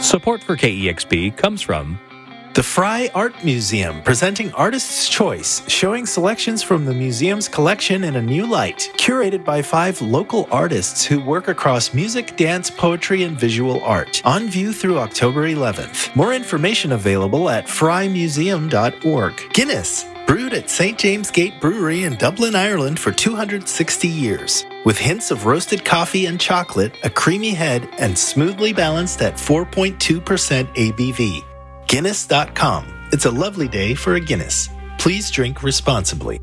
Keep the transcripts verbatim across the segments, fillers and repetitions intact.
Support for K E X P comes from the Frye Art Museum, presenting Artist's Choice, showing selections from the museum's collection in a new light, curated by five local artists who work across music, dance, poetry, and visual art. On view through October eleventh. More information available at frye museum dot org. Guinness, brewed at Saint James Gate Brewery in Dublin, Ireland for two hundred sixty years. With hints of roasted coffee and chocolate, a creamy head, and smoothly balanced at four point two percent A B V. Guinness dot com. It's a lovely day for a Guinness. Please drink responsibly.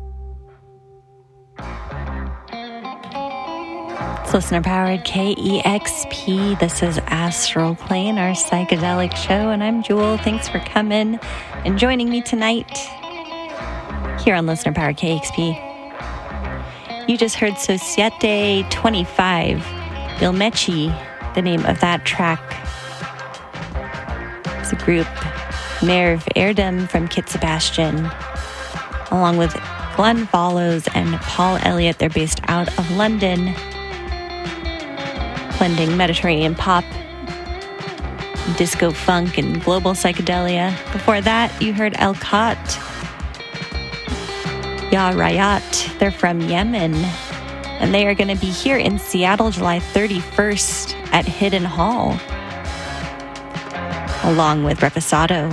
It's listener-powered K E X P. This is Astral Plane, our psychedelic show, and I'm Jewel. Thanks for coming and joining me tonight here on listener-powered K E X P. You just heard Societe twenty-five, Bilmechi, the name of that track. It's a group, Merv Erdem from Kit Sebastian, along with Glenn Follows and Paul Elliott. They're based out of London, blending Mediterranean pop, disco funk, and global psychedelia. Before that, you heard El Khat, Ya Rayat. They're from Yemen, and they are going to be here in Seattle July thirty-first at Hidden Hall, along with Reposado.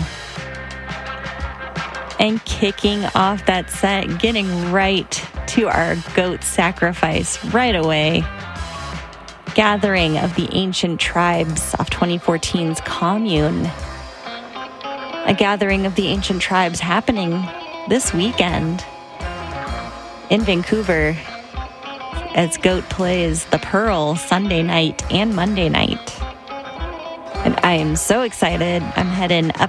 And kicking off that set, getting right to our goat sacrifice right away. Gathering of the Ancient Tribes off twenty fourteen's Commune. A gathering of the Ancient Tribes happening this weekend in Vancouver as Goat plays The Pearl Sunday night and Monday night. And I am so excited. I'm heading up